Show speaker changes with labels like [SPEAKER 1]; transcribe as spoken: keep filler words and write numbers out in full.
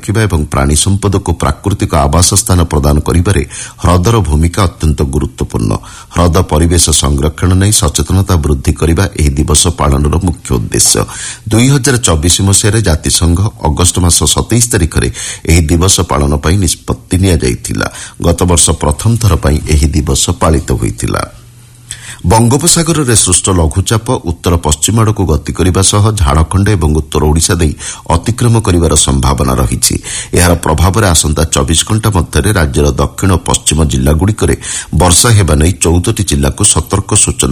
[SPEAKER 1] ରଖିବା ଏବଂ ପ୍ରାଣୀ ସମ୍ପଦକୁ ପ୍ରାକୃତିକ ଆବାସ ସ୍ଥାନ ପ୍ରଦାନ କରିବାରେ ହ୍ରଦର ଭୂମିକା ଅତ୍ୟନ୍ତ ଗୁରୁତ୍ୱପୂର୍ଣ୍ଣ। ହ୍ରଦ ପରିବେଶ ସଂରକ୍ଷଣ ନେଇ ସଚେତନତା ବୃଦ୍ଧି କରିବା ଏହି ଦିବସ ପାଳନର ମୁଖ୍ୟ ଉଦ୍ଦେଶ୍ୟ। ଦୁଇ ହଜାର ଚବିଶ ମସିହାରେ ଜାତିସଂଘ ଅଗଷ୍ଟ ମାସ ସତେଇଶ ତାରିଖରେ ଏହି ଦିବସ ପାଳନ ପାଇଁ ନିଷ୍ପତ୍ତି ନିଆଯାଇଥିଲା। ଗତବର୍ଷ ପ୍ରଥମ ଥର ପାଇଁ ଏହି ଦିବସ ପାଳିତ ହୋଇଥିଲା। ବଙ୍ଗୋପସାଗରରେ ସୃଷ୍ଟ ଲଘୁଚାପ ଉତ୍ତର ପଶ୍ଚିମ ଆଡ଼କୁ ଗତି କରିବା ସହ ଝାଡ଼ଖଣ୍ଡ ଏବଂ ଉତ୍ତର ଓଡ଼ିଶା ଦେଇ ଅତିକ୍ରମ କରିବାର ସମ୍ଭାବନା ରହିଛି। ଏହାର ପ୍ରଭାବରେ ଆସନ୍ତା ଚବିଶ ଘଣ୍ଟା ମଧ୍ୟରେ ରାଜ୍ୟର ଦକ୍ଷିଣ ଓ ପଶ୍ଚିମ ଜିଲ୍ଲାଗୁଡ଼ିକରେ ବର୍ଷା ହେବା ନେଇ ଚଉଦଟି ଜିଲ୍ଲାକୁ ସତର୍କ ସୂଚନା